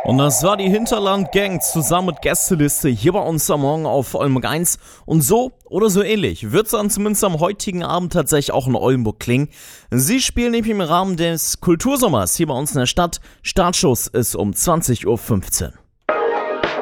Und das war die Hinterland-Gang zusammen mit Gästeliste hier bei uns am Morgen auf Oldenburg 1. Und so oder so ähnlich wird es dann zumindest am heutigen Abend tatsächlich auch in Oldenburg klingen. Sie spielen nämlich im Rahmen des Kultursommers hier bei uns in der Stadt. Startschuss ist um 20:15 Uhr.